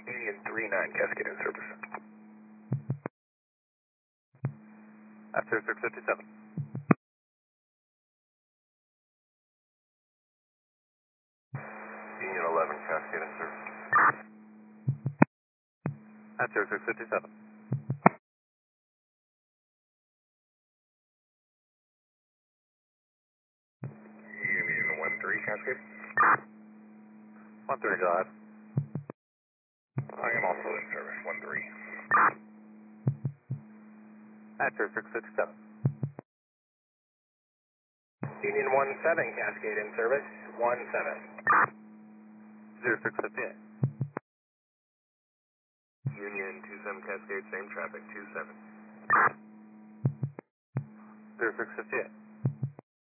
Union 39 Cascade in service. After 657. Union 11 Cascade in service. After 657. Union 13 Cascade. 130, go ahead. I am also in service, 13. After 667. Union 17 Cascade in service, 17. 0658. Union 27 Cascade, same traffic, 27. 0658.